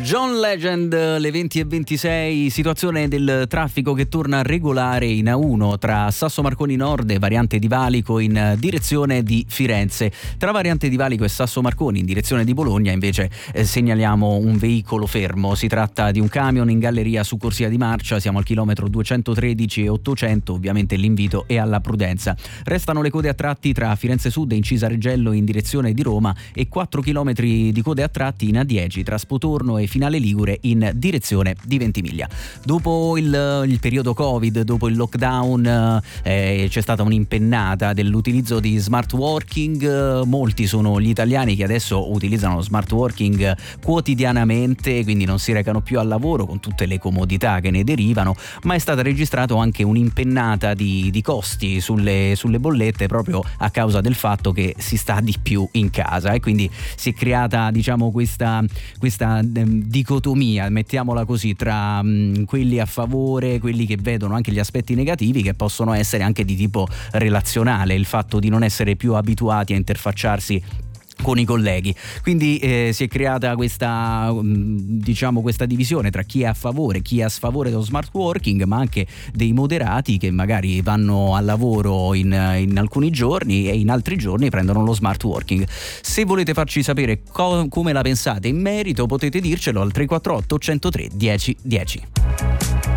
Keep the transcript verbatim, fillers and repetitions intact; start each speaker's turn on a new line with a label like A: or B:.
A: John Legend, le venti e ventisei, situazione del traffico che torna regolare in A uno tra Sasso Marconi Nord e variante di Valico in direzione di Firenze. Tra variante di Valico e Sasso Marconi in direzione di Bologna invece eh, segnaliamo un veicolo fermo. Si tratta di un camion in galleria su corsia di marcia, siamo al chilometro duecentotredici e ottocento, ovviamente l'invito è alla prudenza. Restano le code a tratti tra Firenze Sud e Incisa Reggello in direzione di Roma e quattro chilometri di code a tratti in A dieci tra Spotorno e Finale Ligure in direzione di Ventimiglia. Dopo il, il periodo Covid, dopo il lockdown, eh, c'è stata un'impennata dell'utilizzo di smart working. Molti sono gli italiani che adesso utilizzano lo smart working quotidianamente, quindi non si recano più al lavoro con tutte le comodità che ne derivano, ma è stata registrata anche un'impennata di, di costi sulle, sulle bollette proprio a causa del fatto che si sta di più in casa, e quindi si è creata, diciamo, questa, questa dicotomia, mettiamola così, tra mh, quelli a favore, quelli che vedono anche gli aspetti negativi che possono essere anche di tipo relazionale, il fatto di non essere più abituati a interfacciarsi con i colleghi. Quindi eh, si è creata questa diciamo questa divisione tra chi è a favore, chi è a sfavore dello smart working, ma anche dei moderati che magari vanno al lavoro in, in alcuni giorni e in altri giorni prendono lo smart working. Se volete farci sapere co- come la pensate in merito, potete dircelo al tre quattro otto uno zero tre dieci dieci.